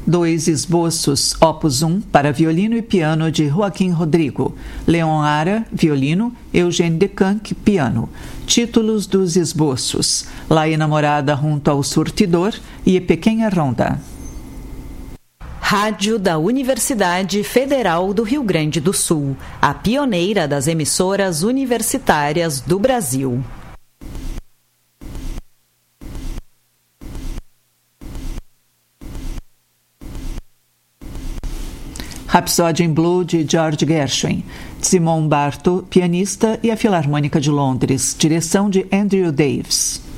2 esboços, opus 1, para violino e piano de Joaquim Rodrigo, Leon Ara, violino, Eugène Decanque, piano. Títulos dos esboços: La Enamorada junto ao Surtidor e Pequena Ronda. Rádio da Universidade Federal do Rio Grande do Sul, a pioneira das emissoras universitárias do Brasil. Rhapsody in Blue, de George Gershwin. Simon Barto, pianista, e a Filarmônica de Londres. Direção de Andrew Daves.